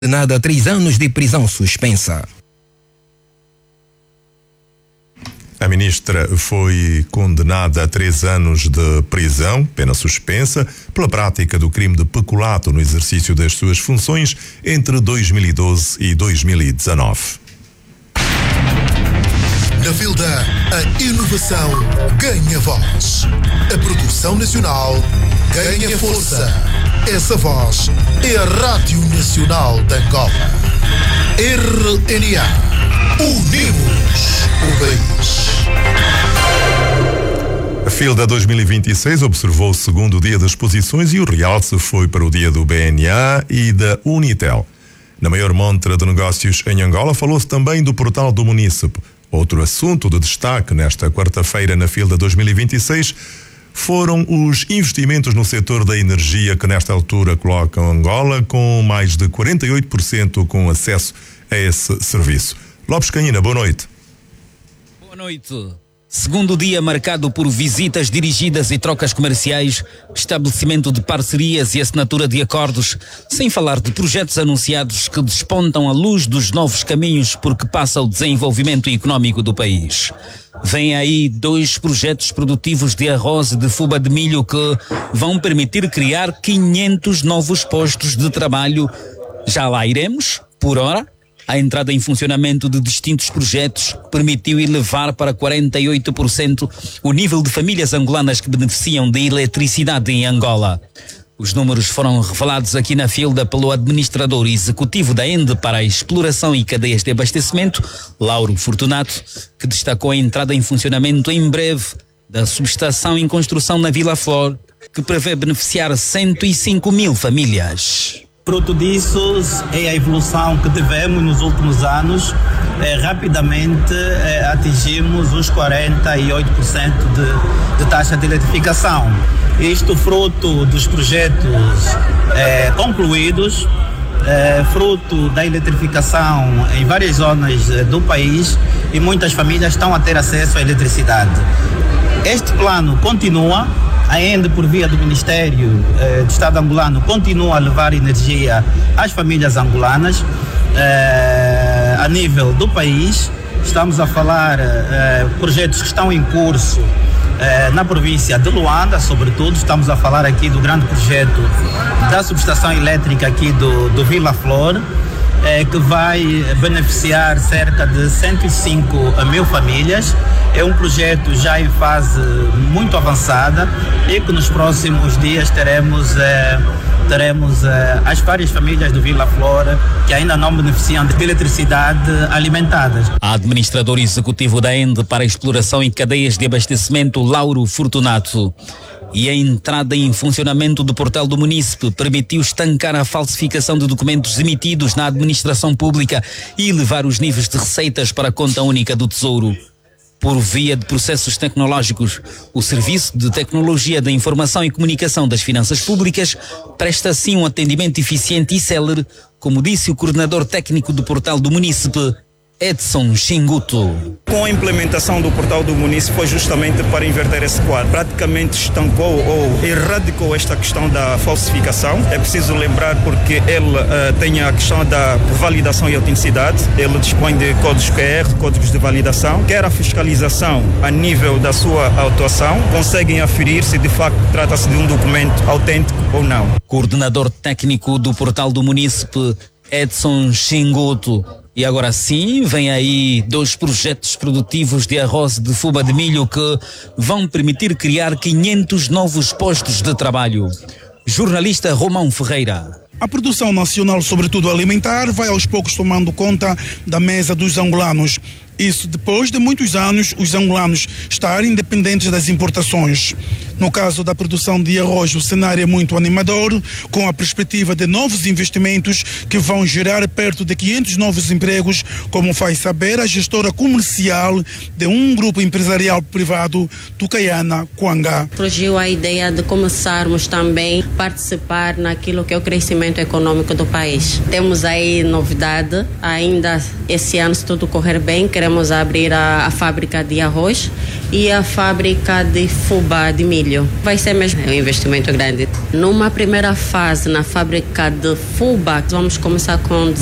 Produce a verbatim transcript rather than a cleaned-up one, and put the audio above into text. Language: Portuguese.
condenada a três anos de prisão suspensa. A ministra foi condenada a três anos de prisão, pena suspensa, pela prática do crime de peculato no exercício das suas funções entre dois mil e doze e dois mil e dezanove. Na Vilda, a inovação ganha voz. A produção nacional ganha força. Essa voz é a Rádio Nacional de Angola. R N A. Unimos o país. A Vilda dois mil e vinte e seis observou o segundo dia das exposições e o realce foi para o dia do B N A e da Unitel. Na maior montra de negócios em Angola falou-se também do portal do munícipe. Outro assunto de destaque nesta quarta-feira na Vilda dois mil e vinte e seis foram os investimentos no setor da energia que nesta altura colocam Angola com mais de quarenta e oito por cento com acesso a esse serviço. Lopes Canhina, boa noite. Boa noite. Segundo dia marcado por visitas dirigidas e trocas comerciais, estabelecimento de parcerias e assinatura de acordos, sem falar de projetos anunciados que despontam à luz dos novos caminhos por que passa o desenvolvimento econômico do país. Vêm aí dois projetos produtivos de arroz e de fuba de milho que vão permitir criar quinhentos novos postos de trabalho. Já lá iremos, por hora. A entrada em funcionamento de distintos projetos permitiu elevar para quarenta e oito por cento o nível de famílias angolanas que beneficiam de eletricidade em Angola. Os números foram revelados aqui na Vilda pelo administrador executivo da ENDE para a Exploração e Cadeias de Abastecimento, Lauro Fortunato, que destacou a entrada em funcionamento em breve da subestação em construção na Vila Flor, que prevê beneficiar cento e cinco mil famílias. Fruto disso é a evolução que tivemos nos últimos anos. É, rapidamente é, atingimos os quarenta e oito por cento de, de taxa de eletrificação. Isto fruto dos projetos é, concluídos, é, fruto da eletrificação em várias zonas é, do país, e muitas famílias estão a ter acesso à eletricidade. Este plano continua. A ENDE, por via do Ministério eh, do Estado angolano, continua a levar energia às famílias angolanas eh, a nível do país. Estamos a falar eh, projetos que estão em curso eh, na província de Luanda, sobretudo. Estamos a falar aqui do grande projeto da subestação elétrica aqui do, do Vila Flor, eh, que vai beneficiar cerca de cento e cinco mil famílias. É um projeto já em fase muito avançada e que nos próximos dias teremos, eh, teremos eh, as várias famílias do Vila Flor que ainda não beneficiam de eletricidade alimentadas. A administrador executivo da ENDE para a Exploração e Cadeias de Abastecimento, Lauro Fortunato. E a entrada em funcionamento do portal do munícipe permitiu estancar a falsificação de documentos emitidos na administração pública e elevar os níveis de receitas para a conta única do Tesouro. Por via de processos tecnológicos, o Serviço de Tecnologia da Informação e Comunicação das Finanças Públicas presta assim um atendimento eficiente e célere, como disse o coordenador técnico do portal do munícipe, Edson Xinguto. Com a implementação do portal do município foi justamente para inverter esse quadro. Praticamente estancou ou erradicou esta questão da falsificação. É preciso lembrar porque ele uh, tem a questão da validação e autenticidade. Ele dispõe de códigos Q R, códigos de validação. Quer a fiscalização a nível da sua autuação, conseguem aferir se de facto trata-se de um documento autêntico ou não. Coordenador técnico do portal do município, Edson Xinguto. E agora sim, vem aí dois projetos produtivos de arroz de fuba de milho que vão permitir criar quinhentos novos postos de trabalho. Jornalista Romão Ferreira. A produção nacional, sobretudo alimentar, vai aos poucos tomando conta da mesa dos angolanos. Isso depois de muitos anos os angolanos estarem independentes das importações. No caso da produção de arroz, o cenário é muito animador, com a perspectiva de novos investimentos que vão gerar perto de quinhentos novos empregos, como faz saber a gestora comercial de um grupo empresarial privado, Tucaiana Coangá. Surgiu a ideia de começarmos também a participar naquilo que é o crescimento econômico do país. Temos aí novidade, ainda esse ano, se tudo correr bem, queremos abrir a, a fábrica de arroz e a fábrica de fubá de milho. milho. Vai ser mesmo um investimento grande. Numa primeira fase, na fábrica de fullback, vamos começar com